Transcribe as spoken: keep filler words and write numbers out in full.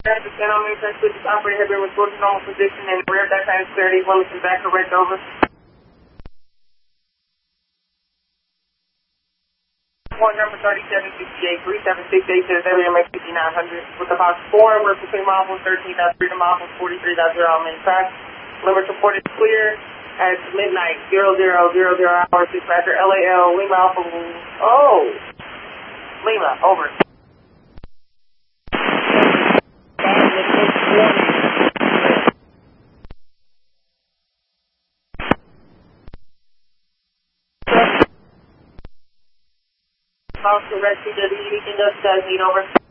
Traffic ten on Main Street, operator has been restored to normal position and rear that kind of clarity, Wilmington back correct over. One number thirty-seven sixty-eight, three seven six eight says area make fifty-nine hundred with about four, we're between mile thirteen point three to mile forty-three point zero on main track. Limit report is clear at midnight, zero zero zero zero hours, dispatcher L A L, Lima Alpha, oh, Lima, over. House to rescue, W, anything else you guys need, over?